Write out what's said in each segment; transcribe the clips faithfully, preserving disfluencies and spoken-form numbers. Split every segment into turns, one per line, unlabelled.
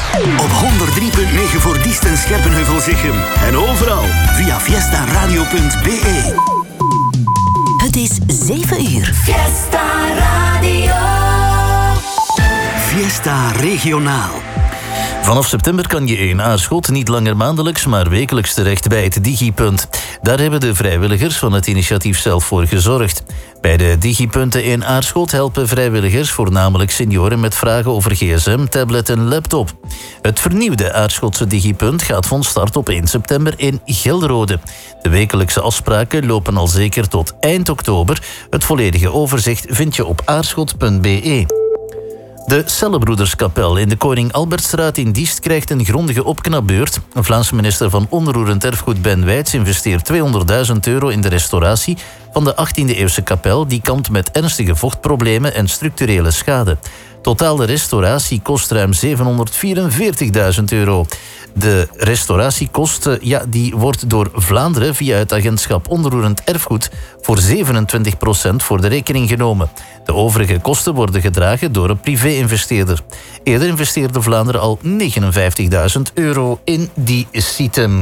Op honderd drie punt negen voor Diest en Scherpenheuvel-Zichem. En overal via fiesta radio punt b e.
Het is zeven uur.
Fiesta Radio.
Fiesta Regionaal.
Vanaf september kan je in Aarschot niet langer maandelijks, maar wekelijks terecht bij het Digipunt. Daar hebben de vrijwilligers van het initiatief zelf voor gezorgd. Bij de Digipunten in Aarschot helpen vrijwilligers voornamelijk senioren met vragen over gsm, tablet en laptop. Het vernieuwde Aarschotse Digipunt gaat van start op één september in Gelderode. De wekelijkse afspraken lopen al zeker tot eind oktober. Het volledige overzicht vind je op aarschot punt b e. De Cellenbroederskapel in de Koning Albertstraat in Diest krijgt een grondige opknapbeurt. Een Vlaamse minister van Onroerend Erfgoed Ben Wijts investeert tweehonderdduizend euro in de restauratie van de achttiende-eeuwse kapel die kampt met ernstige vochtproblemen en structurele schade. Totaal de restauratie kost ruim zevenhonderdvierenveertigduizend euro. De restauratiekosten ja, die wordt door Vlaanderen via het agentschap Onroerend Erfgoed voor zevenentwintig procent voor de rekening genomen. De overige kosten worden gedragen door een privé-investeerder. Eerder investeerde Vlaanderen al negenenvijftigduizend euro in die site.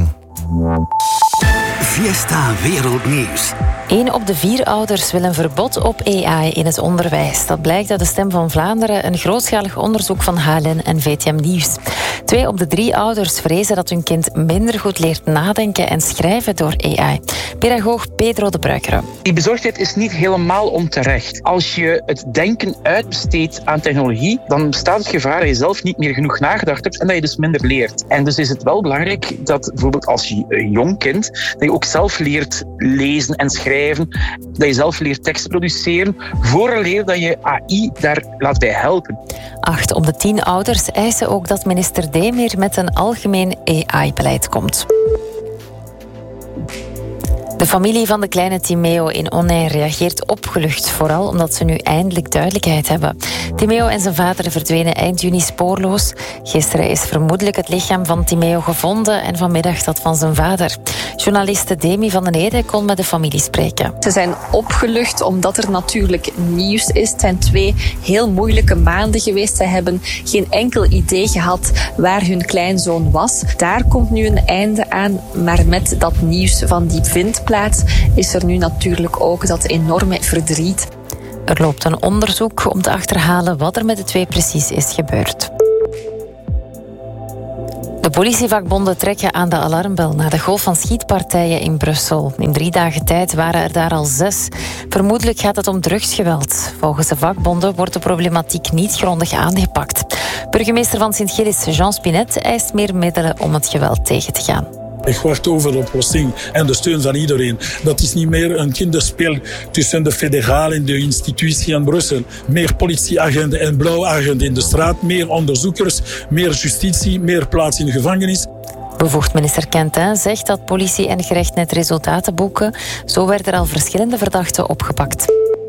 Fiesta Wereldnieuws.
Eén op de vier ouders wil een verbod op A I in het onderwijs. Dat blijkt uit de Stem van Vlaanderen, een grootschalig onderzoek van H L N en V T M Nieuws. Twee op de drie ouders vrezen dat hun kind minder goed leert nadenken en schrijven door A I. Pedagoog Pedro de Bruikere.
Die bezorgdheid is niet helemaal onterecht. Als je het denken uitbesteedt aan technologie, dan bestaat het gevaar dat je zelf niet meer genoeg nagedacht hebt en dat je dus minder leert. En dus is het wel belangrijk dat bijvoorbeeld als je een jong kind, dat je ook zelf leert lezen en schrijven, dat je zelf leert teksten produceren, vooraleer dat je A I daar laat bij helpen.
Acht op de tien ouders eisen ook dat minister Demeer met een algemeen A I-beleid komt. De familie van de kleine Timeo in Onnain reageert opgelucht, vooral omdat ze nu eindelijk duidelijkheid hebben. Timeo en zijn vader verdwenen eind juni spoorloos. Gisteren is vermoedelijk het lichaam van Timeo gevonden en vanmiddag dat van zijn vader. Journaliste Demi van den Ede kon met de familie spreken.
Ze zijn opgelucht omdat er natuurlijk nieuws is. Het zijn twee heel moeilijke maanden geweest. Zij hebben geen enkel idee gehad waar hun kleinzoon was. Daar komt nu een einde aan, maar met dat nieuws van die vindplaats is er nu natuurlijk ook dat enorme verdriet.
Er loopt een onderzoek om te achterhalen wat er met de twee precies is gebeurd. De politievakbonden trekken aan de alarmbel na de golf van schietpartijen in Brussel. In drie dagen tijd waren er daar al zes. Vermoedelijk gaat het om drugsgeweld. Volgens de vakbonden wordt de problematiek niet grondig aangepakt. Burgemeester van Sint-Gilles, Jean Spinet, eist meer middelen om het geweld tegen te gaan.
Ik wacht over de oplossing en de steun van iedereen. Dat is niet meer een kinderspel tussen de federaal en de institutie in Brussel. Meer politieagenten en blauwagenten in de straat, meer onderzoekers, meer justitie, meer plaats in de gevangenis.
Bevoegd minister Quentin zegt dat politie en gerecht net resultaten boeken. Zo werden er al verschillende verdachten opgepakt.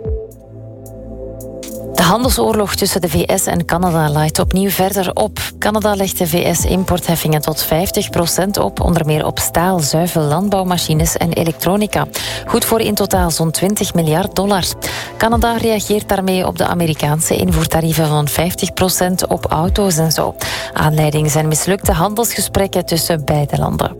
De handelsoorlog tussen de V S en Canada laait opnieuw verder op. Canada legt de V S importheffingen tot vijftig procent op, onder meer op staal, zuivel, landbouwmachines en elektronica. Goed voor in totaal zo'n twintig miljard dollar. Canada reageert daarmee op de Amerikaanse invoertarieven van vijftig procent op auto's en zo. Aanleiding zijn mislukte handelsgesprekken tussen beide landen.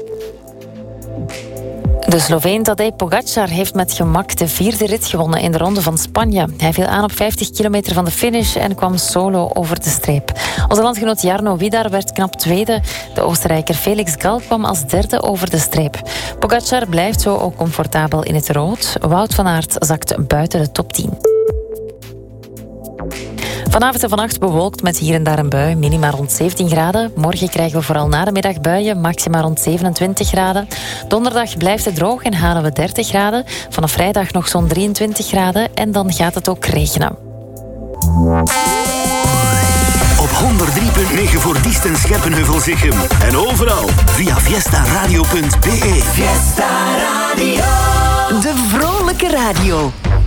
De Sloveen Tadej Pogačar heeft met gemak de vierde rit gewonnen in de Ronde van Spanje. Hij viel aan op vijftig kilometer van de finish en kwam solo over de streep. Onze landgenoot Jarno Widar werd knap tweede. De Oostenrijker Felix Gal kwam als derde over de streep. Pogačar blijft zo ook comfortabel in het rood. Wout van Aert zakt buiten de top tien. Vanavond en vannacht bewolkt met hier en daar een bui, minima rond zeventien graden. Morgen krijgen we vooral na de middag buien, maxima rond zevenentwintig graden. Donderdag blijft het droog en halen we dertig graden. Vanaf vrijdag nog zo'n drieëntwintig graden en dan gaat het ook regenen.
Op honderd drie punt negen voor Diest en Scherpenheuvel-Zichem. En overal via fiesta radio punt b e.
Fiesta Radio.
De vrolijke radio.